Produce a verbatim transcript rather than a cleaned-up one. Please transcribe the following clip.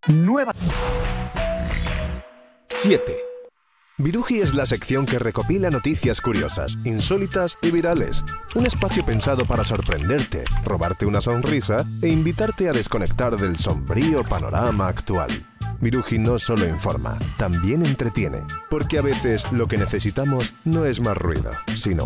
Nueva. siete. Viruji es la sección que recopila noticias curiosas, insólitas y virales. Un espacio pensado para sorprenderte, robarte una sonrisa e invitarte a desconectar del sombrío panorama actual. Viruji no solo informa, también entretiene, porque a veces lo que necesitamos no es más ruido, sino